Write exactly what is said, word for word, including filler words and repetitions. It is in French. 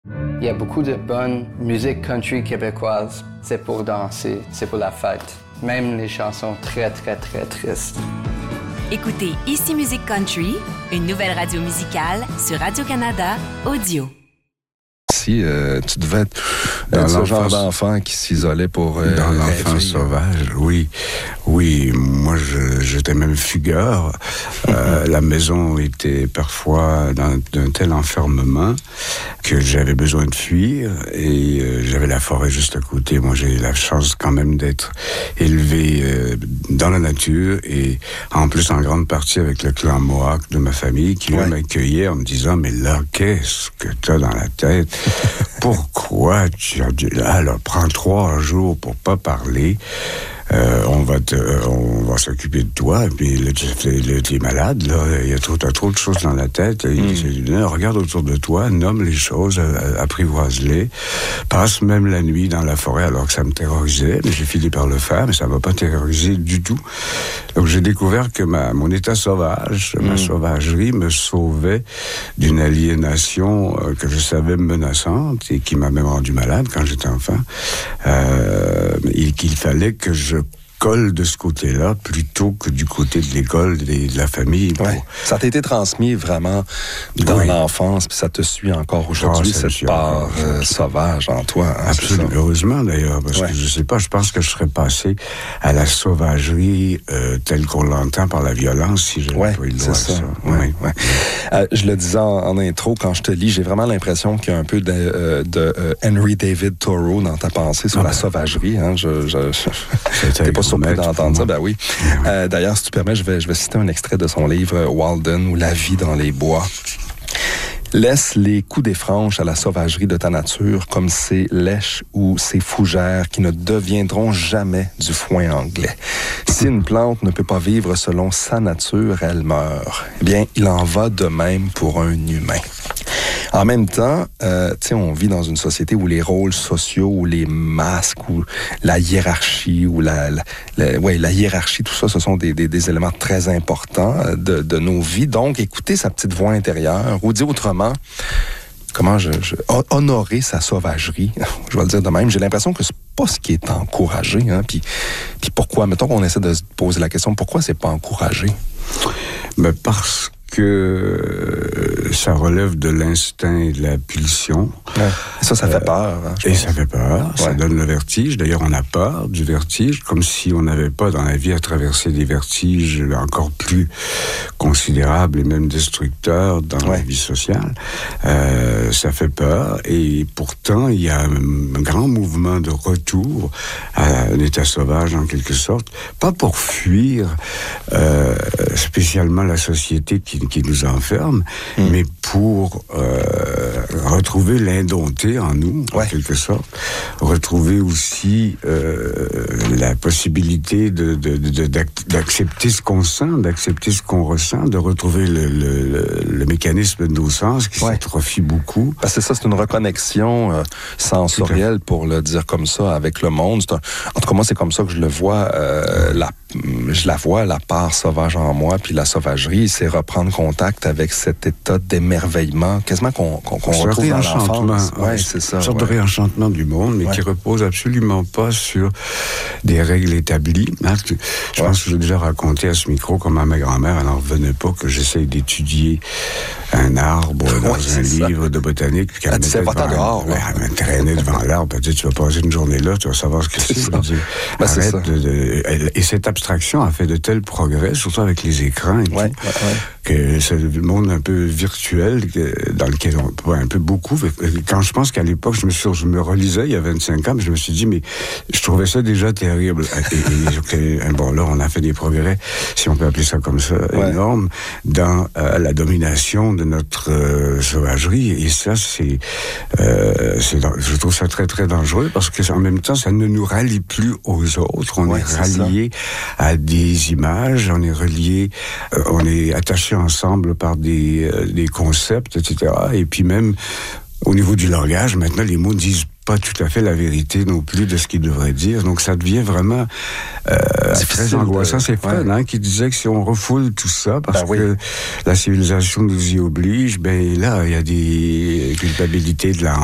Il y a beaucoup de bonne musique country québécoise. C'est pour danser, c'est pour la fête. Même les chansons très, très, très tristes. Écoutez Ici Musique Country, une nouvelle radio musicale sur Radio-Canada Audio. Si euh, tu devais être dans ce genre d'enfant qui s'isolait pour euh, dans l'enfance sauvage, oui, oui. Moi, je, j'étais même fugueur. euh, la maison était parfois dans d'un tel enfermement que j'avais besoin de fuir et euh, j'avais la forêt juste à côté. Moi, j'ai la chance quand même d'être élevé euh, dans la nature et en plus en grande partie avec le clan Mohawk de ma famille qui ouais. m'accueillait en me disant mais là, qu'est-ce que t'as dans la tête? Pourquoi tu as dit là, là, prends trois jours pour pas parler. Euh, on va te, on va s'occuper de toi. Et puis là, tu es malade. Là, il y a trop, t'as trop de choses dans la tête. Et mm. là, regarde autour de toi, nomme les choses, apprivoise-les. Passe même la nuit dans la forêt, alors que ça me terrorisait. Mais j'ai fini par le faire, mais ça m'a pas terrorisé du tout. Donc j'ai découvert que ma, mon état sauvage, mm. ma sauvagerie, me sauvait d'une aliénation euh, que je savais menaçante et qui m'a même rendu malade quand j'étais enfant. Euh, et qu'il fallait que je colle de ce côté-là plutôt que du côté de l'école, de, de la famille. Pour... Ouais. Ça t'a été transmis vraiment dans oui. l'enfance, puis ça te suit encore aujourd'hui, oh, cette part euh, sauvage en toi. Hein, absolument. Heureusement d'ailleurs, parce ouais. que je sais pas, je pense que je serais passé à la sauvagerie euh, telle qu'on l'entend par la violence si j'avais ouais, pas eu le droit droit ça. à ça. Ouais, ouais. Ouais. Euh, je le disais en, en intro, quand je te lis, j'ai vraiment l'impression qu'il y a un peu de, euh, de euh, Henry David Thoreau dans ta pensée sur ah, la ben. sauvagerie. Hein. Je, je, je, je t'ai pas surpris d'entendre ça, ben oui. oui. Euh, d'ailleurs, si tu permets, je vais, je vais citer un extrait de son livre Walden ou La vie dans les bois. Laisse les coups des franches à la sauvagerie de ta nature comme ces lèches ou ces fougères qui ne deviendront jamais du foin anglais. Si une plante ne peut pas vivre selon sa nature, elle meurt. Eh bien, il en va de même pour un humain. En même temps, euh, tu sais, on vit dans une société où les rôles sociaux, ou les masques, ou la hiérarchie, ou la, la, la, ouais, la hiérarchie, tout ça, ce sont des, des, des éléments très importants de, de nos vies. Donc, écouter sa petite voix intérieure, ou dire autrement, comment je, je honorer sa sauvagerie, je vais le dire de même. J'ai l'impression que c'est pas ce qui est encouragé. Hein, puis, puis pourquoi? Mettons qu'on essaie de se poser la question, pourquoi c'est pas encouragé? Mais parce que ça relève de l'instinct et de la pulsion. Ouais. Ça, ça fait peur. Hein, et ça fait peur, ouais. Ça donne le vertige. D'ailleurs, on a peur du vertige, comme si on n'avait pas dans la vie à traverser des vertiges encore plus considérables et même destructeurs dans ouais. la vie sociale. Euh, ça fait peur et pourtant, il y a un grand mouvement de retour à un état sauvage en quelque sorte. Pas pour fuir euh, spécialement la société qui qui nous enferme, mmh. mais pour euh, retrouver l'indompté en nous, ouais. en quelque sorte, retrouver aussi euh, la possibilité de, de, de, d'accepter ce qu'on sent, d'accepter ce qu'on ressent, de retrouver le, le, le mécanisme de nos sens qui ouais. s'atrophie beaucoup. Parce que ça, c'est une reconnexion euh, sensorielle, pour le dire comme ça, avec le monde. C'est un... En tout cas, moi, c'est comme ça que je le vois. Euh, la... Je la vois, la part sauvage en moi, puis la sauvagerie, c'est reprendre contact avec cet état d'émerveillement, quasiment qu'on, qu'on, qu'on retrouve dans l'enfance. Ouais, c'est ça. Une sorte ouais. de réenchantement du monde, mais ouais. qui repose absolument pas sur des règles établies. Hein, je ouais. pense que j'ai déjà raconté à ce micro comment ma grand-mère, elle n'en revenait pas que j'essaye d'étudier un arbre dans ouais, un livre ça. de botanique. Elle me disait, va-t'en dehors. Ouais, elle me traînait devant l'arbre. Elle dit, tu vas passer une journée là, tu vas savoir ce que c'est. c'est. Dit, ben, arrête c'est de, de, et cette abstraction a fait de tels progrès, surtout avec les écrans et ouais, tout, ouais, ouais. que c'est le monde un peu virtuel que, dans lequel on peut un peu beaucoup. Quand je pense qu'à l'époque, je me, suis, je me relisais il y a vingt-cinq ans, je me suis dit, mais je trouvais ça déjà terrible. Et, et, et bon, là, on a fait des progrès, si on peut appeler ça comme ça, ouais. énormes, dans euh, la domination de notre euh, sauvagerie. Et ça, c'est, euh, c'est, je trouve ça très, très dangereux parce que en même temps, ça ne nous rallie plus aux autres. On ouais, est ralliés à des images, on est reliés, euh, on est attachés ensemble par des, euh, des concepts, et cetera. Et puis même, au niveau du langage, maintenant, les mots disent pas tout à fait la vérité non plus de ce qu'ils devraient dire. Donc, ça devient vraiment euh, très angoissant. De... C'est Freud ouais. hein, qui disait que si on refoule tout ça, parce ben, que oui. la civilisation nous y oblige, ben là, il y a des culpabilités de la